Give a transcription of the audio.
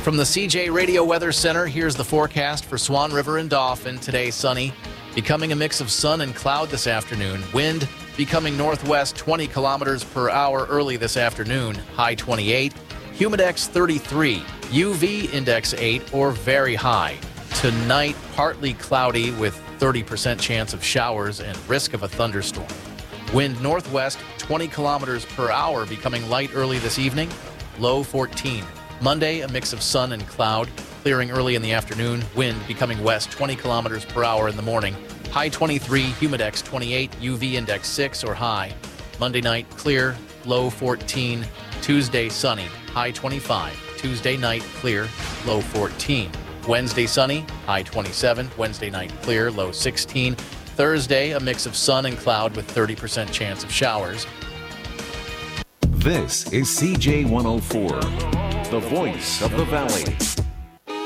From the CJ Radio Weather Center, here's the forecast for Swan River and Dauphin. Today, sunny, becoming a mix of sun and cloud this afternoon. Wind becoming northwest 20 kilometers per hour early this afternoon. High 28. Humidex 33. UV index 8 or very high. Tonight, partly cloudy with 30% chance of showers and risk of a thunderstorm. Wind northwest 20 kilometers per hour, becoming light early this evening. Low 14. Monday, a mix of sun and cloud, clearing early in the afternoon. Wind becoming west 20 kilometers per hour in the morning. High 23, Humidex 28, UV index 6 or high. Monday night, clear, low 14. Tuesday, sunny, high 25. Tuesday night, clear, low 14. Wednesday, sunny, high 27. Wednesday night, clear, low 16. Thursday, a mix of sun and cloud with 30% chance of showers. This is CJ 104, the voice of the valley.